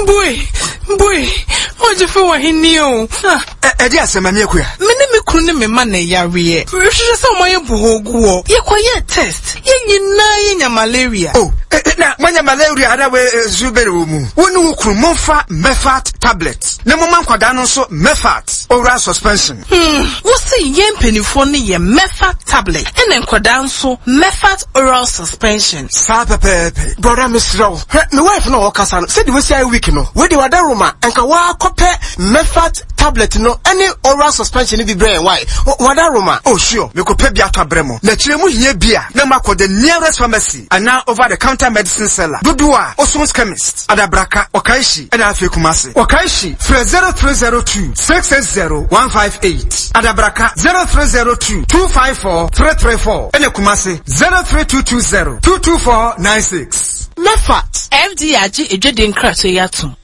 Boy, what you feel when he knew? Yes, I'm a Mikuya. Many couldn't me money, Yarie. You should saw my boho. You quiet test. You malaria. Oh, now, when your malaria, I will Zuberumu. One who could Mofa Mefat tablets. No man quadano so Mefat oral suspension. What's the yen penny for me? Mefat tablet and then quadanso Mefat oral suspension. Sapa pepe, brother Miss Row. No wife no Okasan said we say a week no. Where the Wadaruma and Kawa Cope Mefat tablet no any oral suspension in the brain. Why? Wadaruma. Oh, sure. We could pay Biata Bremo. Let you hear beer. No matter the nearest pharmacy and now over the counter medicine seller. Dudua, Osmon's chemist. Adabraka, Okaishi, and Afikumasi. Okaishi, 0302 660 158. Adabraka 0302 254 334. And Kumasi 03220 22496. Mefat FDIG Ejidin Krato Yatum.